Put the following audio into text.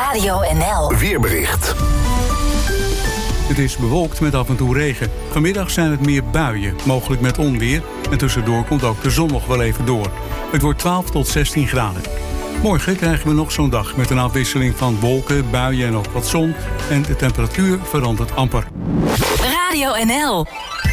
Radio NL. Weerbericht. Het is bewolkt met af en toe regen. Vanmiddag zijn het meer buien, mogelijk met onweer. En tussendoor komt ook de zon nog wel even door. Het wordt 12 tot 16 graden. Morgen krijgen we nog zo'n dag met een afwisseling van wolken, buien en ook wat zon. En de temperatuur verandert amper. Radio NL.